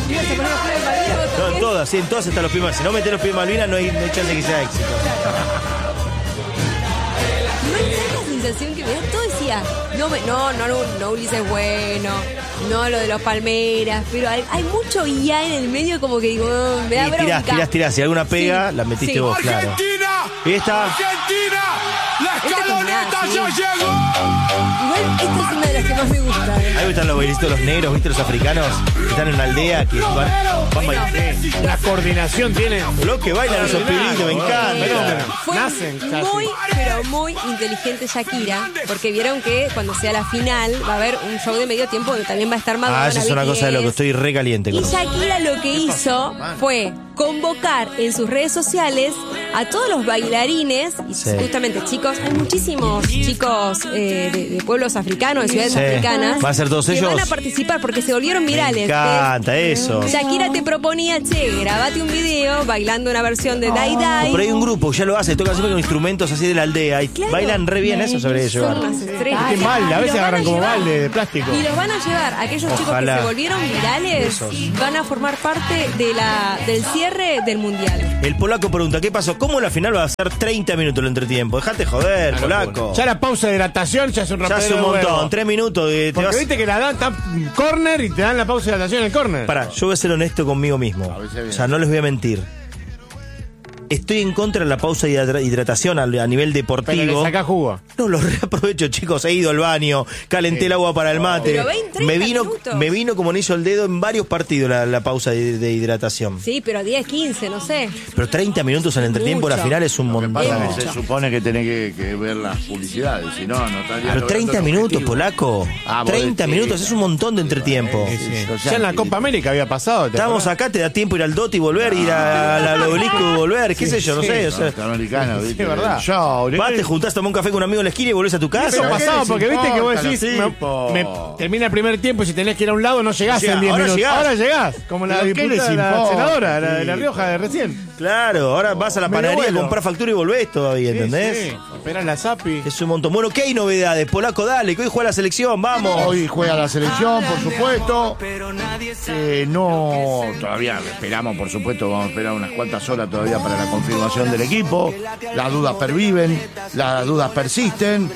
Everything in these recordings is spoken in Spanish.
¿Ibas a poner los pies de Malvinas? No, en todas están los pies Malvinas. Si no metés los pies de Malvinas, no hay chance de que sea éxito. No hay la sensación que me da. Todo decía, no Ulises Bueno, no lo de los Palmeras, pero hay mucho IA en el medio, como que digo, me da bronca. Tirás. Si alguna pega, la metiste vos, claro. Y esta. ¡Argentina! ¡La escaloneta ya llegó! Igual esta es una de las que más me gusta. A mí me gustan los bailitos, los negros, ¿viste? Los africanos que están en una aldea que van bailando. La coordinación tiene. Lo que bailan esos pibitos, me encanta. Fue muy inteligente Shakira, porque vieron que cuando sea la final va a haber un show de medio tiempo donde también va a estar Madonna. Eso es una cosa de lo que estoy re caliente con. Y Shakira lo que hizo fue convocar en sus redes sociales a todos los bailarines, y justamente chicos, hay muchísimos chicos de pueblos africanos, de ciudades africanas. ¿Va a ser todos que ellos? van a participar porque se volvieron virales. Me encanta eso. Shakira te proponía, grabate un video bailando una versión de Dai Dai. Pero hay un grupo que ya lo hace, tocan siempre con instrumentos así de la aldea y bailan re bien, eso se debería llevar. Son unas estrellas. Qué mal, a veces agarran como balde de plástico. Y los van a llevar, aquellos chicos que se volvieron virales, van a formar parte del cierre del Mundial. El polaco pregunta, ¿qué pasó? ¿Cómo la final va a ser 30 minutos el entretiempo? Dejate joder, polaco. Ya la pausa de hidratación ya es un Ya hace un montón, 3 minutos. Porque viste que la dan corner y te dan la pausa de hidratación en el corner. Pará, yo voy a ser honesto conmigo mismo. O sea, no les voy a mentir. Estoy en contra de la pausa de hidratación a nivel deportivo. Pero le sacás jugo. No, lo reaprovecho, chicos. He ido al baño, calenté el agua para el mate. Pero 20, me vino como anillo al dedo en varios partidos la pausa de hidratación. Sí, pero 10, 15, no sé. Pero 30 minutos en el entretiempo, la final es un montón. Se supone que tenés que ver las publicidades, si no estaría. Pero 30 minutos, polaco. 30 minutos, es un montón de entretiempo. Ya en la Copa América había pasado. Estábamos acá, te da tiempo ir al Doti y volver, ir al obelisco y volver. ¿Qué sé yo? No sé. O sea, Norteamericano, ¿viste? Es verdad. Vas, te juntás, tomás un café con un amigo en la esquina y volvés a tu casa. Eso pasaba porque viste que vos decís, termina el primer tiempo y si tenés que ir a un lado no llegás en 10 minutos. Ahora llegás, como la diputada, la senadora, la de La Rioja de recién. Claro, ahora vas a la panadería a comprar factura y volvés todavía, ¿entendés? Sí. Esperás la Zapi. Es un montón. Bueno, ¿qué hay novedades? Polaco, dale, que hoy juega la selección, vamos. Hoy juega la selección, por supuesto. No, todavía esperamos, por supuesto, vamos a esperar unas cuantas horas todavía para la confirmación del equipo. Las dudas perviven, las dudas persisten.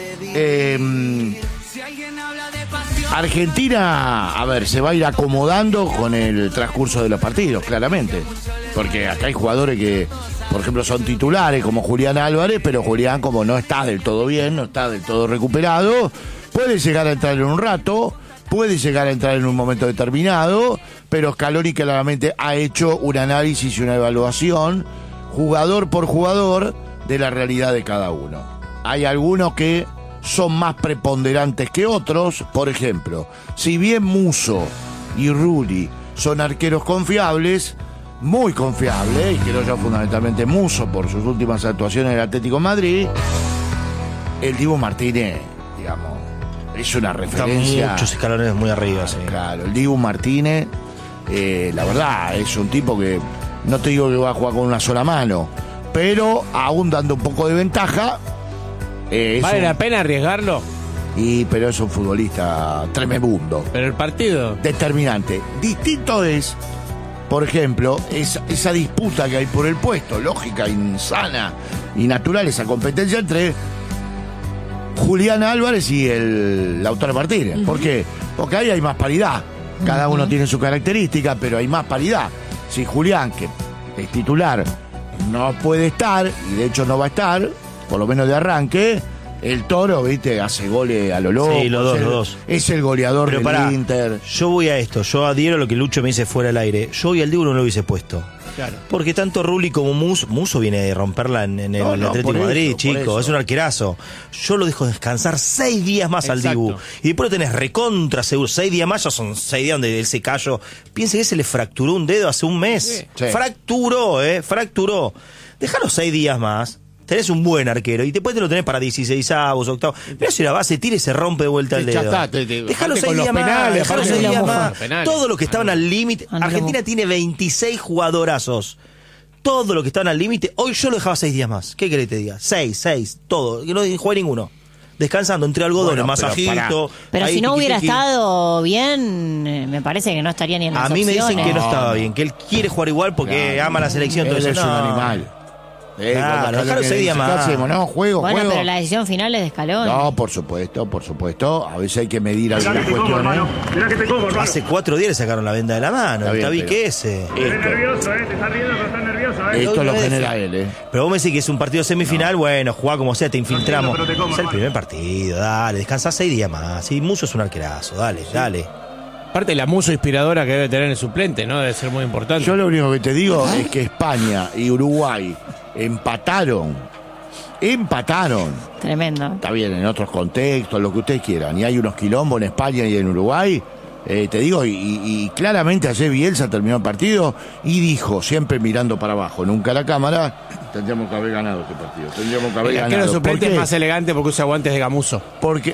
Argentina, a ver, se va a ir acomodando con el transcurso de los partidos, claramente. Porque acá hay jugadores que, por ejemplo, son titulares, como Julián Álvarez, pero Julián, como no está del todo bien, no está del todo recuperado, puede llegar a entrar en un rato, puede llegar a entrar en un momento determinado, pero Scaloni claramente ha hecho un análisis y una evaluación, jugador por jugador, de la realidad de cada uno. Hay algunos que son más preponderantes que otros. Por ejemplo, si bien Musso y Rulli son arqueros confiables, muy confiables, y creo yo fundamentalmente Musso por sus últimas actuaciones en el Atlético de Madrid, el Dibu Martínez, digamos, es una referencia. Está muchos escalones muy arriba, sí. Claro, el Dibu Martínez, la verdad, es un tipo que, no te digo que va a jugar con una sola mano, pero aún dando un poco de ventaja. ¿Vale la pena arriesgarlo? Pero es un futbolista tremendo. Pero el partido. Determinante. Distinto es, por ejemplo, esa disputa que hay por el puesto, lógica, insana y natural, esa competencia entre Julián Álvarez y el Lautaro Martínez. ¿Por qué? Porque ahí hay más paridad. Cada uno tiene su característica, pero hay más paridad. Si Julián, que es titular, no puede estar, y de hecho no va a estar, por lo menos de arranque, el Toro, viste, hace goles a lo loco. Sí, los dos. Es el goleador del Inter. Yo voy a esto, yo adhiero a lo que Lucho me dice fuera del aire. Yo hoy al Dibu no lo hubiese puesto. Claro. Porque tanto Rulli como Musso viene de romperla en el Atlético de Madrid, chico. Es un arquerazo. Yo lo dejo descansar 6 días más al Dibu. Y después lo tenés recontra seguro. 6 días más, ya son 6 días donde él se cayó. Piense que se le fracturó un dedo hace un mes. Sí. Fracturó. Dejalo 6 días más. Tenés un buen arquero y después te lo tenés para 16avos, octavos. Pero si la base tira y se rompe de vuelta el dedo. Dejalo 6 días más. Dejalo 6 días más. Todos los que estaban al límite. Argentina tiene 26 jugadorazos. Todos los que estaban al límite. Hoy yo lo dejaba 6 días más. ¿Qué querés que te diga? 6, todo. Que no juegue ninguno. descansando entre algodones, masajito. Pero si no hubiera estado bien, me parece que no estaría ni en las opciones. A mí me dicen que no estaba bien, que él quiere jugar igual porque ama la selección. Él es un animal. Claro, dejaron 6 días más. No, juego. Pero la decisión final es de Scaloni. No, por supuesto. A veces hay que medir algunas cuestiones. Mirá que te como, hermano. Hace 4 días le sacaron la venda de la mano. Está bien que ese. Estás nervioso, te estás riendo, pero estás nervioso, Esto lo genera él, Pero vos me decís que es un partido semifinal, bueno, jugá como sea, te infiltramos. Es el primer partido, dale, descansá 6 días más. Sí, Musso es un arquerazo, dale. Aparte la muso inspiradora que debe tener el suplente, ¿no? Debe ser muy importante. Yo lo único que te digo es que España y Uruguay empataron. Tremendo. Está bien, en otros contextos, lo que ustedes quieran. Y hay unos quilombos en España y en Uruguay. Te digo, y claramente ayer Bielsa terminó el partido y dijo, siempre mirando para abajo, nunca a la cámara, tendríamos que haber ganado este partido. El arquero suplente es más elegante porque usa guantes de gamuzo. Porque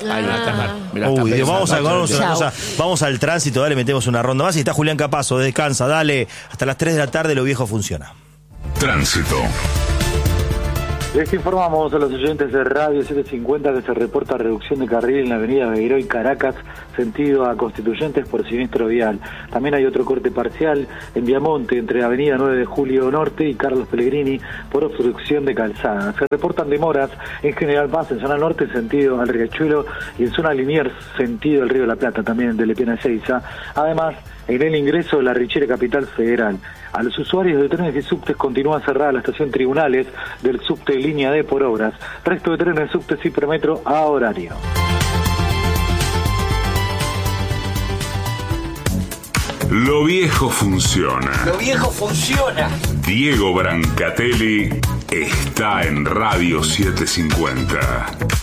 vamos al tránsito, dale, metemos una ronda más y está Julián Capazo, descansa, dale, hasta las 3 de la tarde lo viejo funciona. Tránsito. Les informamos a los oyentes de Radio 750 que se reporta reducción de carril en la avenida Beiró y Caracas, sentido a Constituyentes por siniestro vial. También hay otro corte parcial en Viamonte, entre avenida 9 de Julio Norte y Carlos Pellegrini, por obstrucción de calzada. Se reportan demoras en General Paz, en zona norte, sentido al Riachuelo, y en zona Liniers, sentido al Río de la Plata, también de Lepiana Ezeiza. Además, en el ingreso de la Richera Capital Federal. A los usuarios de trenes y subtes continúa cerrada la estación Tribunales del subte línea D por obras. Resto de trenes, subtes y premetro a horario. Lo viejo funciona. Diego Brancatelli está en Radio 750.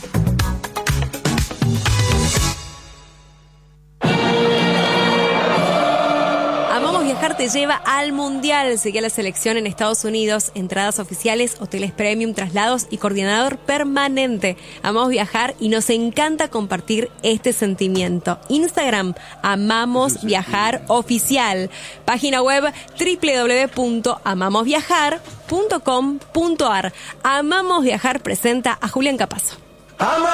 Te lleva al Mundial. Sigue la selección en Estados Unidos. Entradas oficiales, hoteles premium, traslados y coordinador permanente. Amamos viajar y nos encanta compartir este sentimiento. Instagram, Amamos Viajar Oficial. Página web www.amamosviajar.com.ar. Amamos Viajar presenta a Julián Capazo.